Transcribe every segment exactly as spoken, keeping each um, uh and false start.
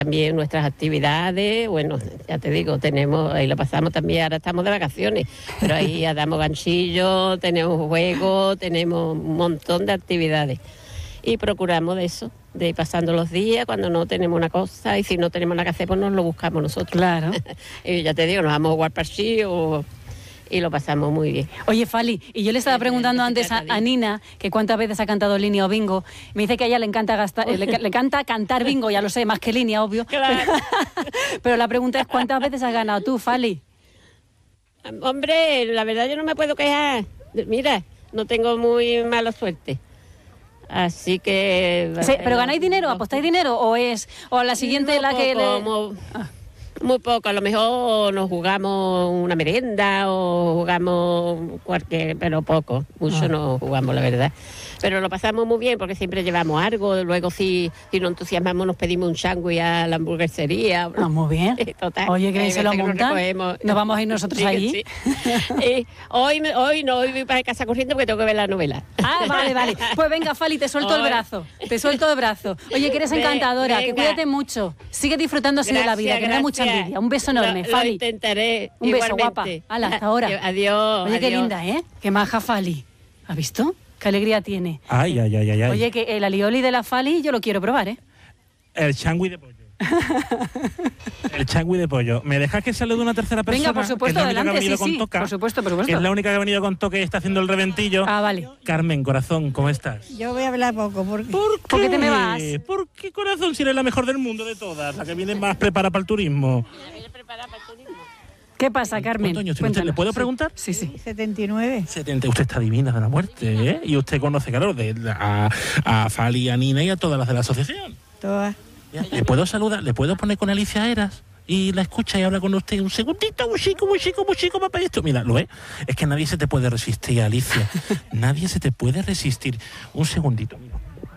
También nuestras actividades, bueno, ya te digo, tenemos, ahí lo pasamos también, ahora estamos de vacaciones, pero ahí ya damos ganchillo, tenemos juegos, tenemos un montón de actividades. Y procuramos de eso, de ir pasando los días cuando no tenemos una cosa, y si no tenemos nada que hacer, pues nos lo buscamos nosotros. Claro. Y ya te digo, nos vamos a jugar parchís y lo pasamos muy bien. Oye, Fali, y yo le estaba preguntando antes a, a Nina que cuántas veces ha cantado Línea o Bingo. Me dice que a ella le encanta gastar, le, le encanta cantar bingo, ya lo sé, más que Línea, obvio. Claro. Pero, pero la pregunta es, ¿cuántas veces has ganado tú, Fali? Hombre, la verdad yo no me puedo quejar. Mira, no tengo muy mala suerte. Así que... Sí, ¿pero ganáis dinero? ¿Apostáis dinero? ¿O es o la siguiente muy la que poco, le...? Muy, muy poco, a lo mejor nos jugamos una merienda o jugamos cualquier, pero poco, mucho Ah. no jugamos, la verdad. Pero lo pasamos muy bien porque siempre llevamos algo, luego si, si nos entusiasmamos nos pedimos un sándwich a la hamburguesería. Ah, muy bien. Total. Oye, que bien Hay se lo veces que nos montan. recogemos. Nos vamos a ir nosotros Sí, allí. sí. Y hoy, me- hoy no, hoy voy para casa corriendo porque tengo que ver la novela. Ah, vale, vale. Pues venga, Fali, te suelto el Ay. brazo. Te suelto el brazo. Oye, que eres Ve- encantadora, que venga. cuídate mucho. Sigue disfrutando así de la vida, que me da mucha Gracias. envidia. Un beso enorme, Lo, Fali. Lo intentaré. Un beso, igualmente. guapa. Hala, hasta ahora. Adiós. Oye, qué adiós. linda, ¿eh? Qué maja Fali. ¿Has visto? Qué alegría tiene. Ay, ay, ay, ay, ay. Oye, que el alioli de la Fali yo lo quiero probar, ¿eh? El changui de pollo. El changui de pollo. ¿Me dejas que salude una tercera persona? Venga, por supuesto, que es la única adelante, que ha venido sí, con sí. toca, Por supuesto, por supuesto. que es la única que ha venido con toque y está haciendo el reventillo. Ah, vale. Carmen, corazón, ¿cómo estás? Yo voy a hablar poco porque ¿Por qué? ¿Por qué te me vas? ¿Por qué, corazón, si eres la mejor del mundo de todas? La que viene más preparada para el turismo. ¿Qué pasa, Carmen? ¿Cuántos años tiene usted? ¿Le Cuéntanos. puedo Sí. preguntar? Sí, sí. setenta y nueve. setenta. Usted está divina de la muerte, ¿eh? Y usted conoce, claro, de, a, a Fali, a Nina y a todas las de la asociación. Todas. Ya, ¿le puedo saludar? ¿Le puedo poner con Alicia Eras? Y la escucha y habla con usted un segundito, muy chico, muy chico, muy chico, papá, esto. Mira, ¿lo ve? Es que nadie se te puede resistir, Alicia. Nadie se te puede resistir. Un segundito, mira,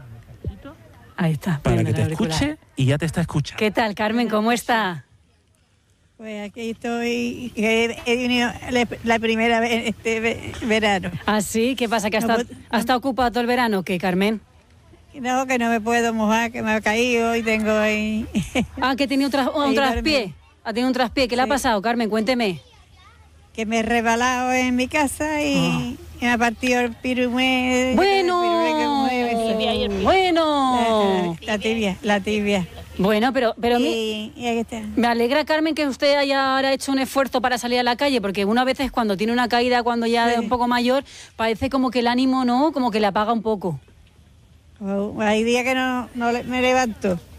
Ahí está. para viendo que te el auricular. escuche y ya te está escuchando. ¿Qué tal, Carmen? ¿Cómo está? Pues aquí estoy, que he venido la, la primera vez este ve- verano. ¿Ah, sí? ¿Qué pasa? ¿Que ha No estado, puedo- ha estado ocupado todo el verano? ¿Qué, Carmen? No, que no me puedo mojar, que me ha caído y tengo ahí... Ah, que tenía un, tras- un Ahí traspié. duerme. Ha tenido un traspié. ¿Qué le ha Sí. pasado, Carmen? Cuénteme. que me he rebalado en mi casa y, Ah. y me ha partido el pirumé. Bueno, el pirumé que mueve, eso. bueno. La, la tibia, la tibia. Bueno, pero, pero mi- y, y aquí está. me alegra, Carmen, que usted haya ahora hecho un esfuerzo para salir a la calle, porque una vez cuando tiene una caída, cuando ya es Sí. un poco mayor, parece como que el ánimo, ¿no? Como que le apaga un poco. Oh, hay días que no, no le- me levanto.